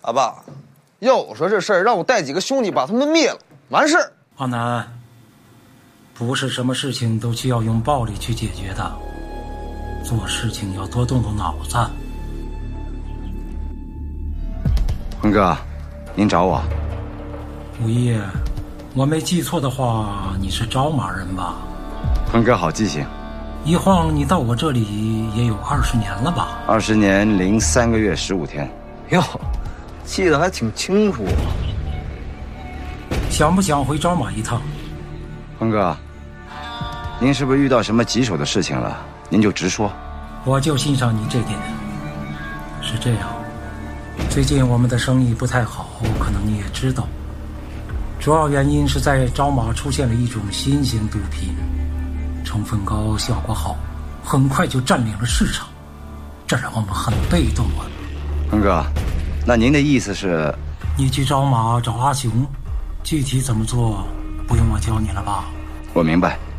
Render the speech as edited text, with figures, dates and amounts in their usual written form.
阿爸，要我说这事儿，让我带几个兄弟把他们灭了，完事儿。 阿南，不是什么事情都需要用暴力去解决的，做事情要多动动脑子。 坤哥，您找我？ 五一，我没记错的话，你是招马人吧？ 坤哥好记性。 一晃你到我这里也有20年了吧 ？20年零3个月15天。 哟，记得还挺清楚。 想不想回招马一趟？ 坤哥，您是不是遇到什么棘手的事情了？您就直说。 我就欣赏你这点。是这样，最近我们的生意不太好，可能你也知道，主要原因是在招马出现了一种新型毒品，成分高，效果好，很快就占领了市场，这让我们很被动啊。 坤哥，那您的意思是？ 你去招马找阿雄，具体怎么做不用我教你了吧？ 我明白。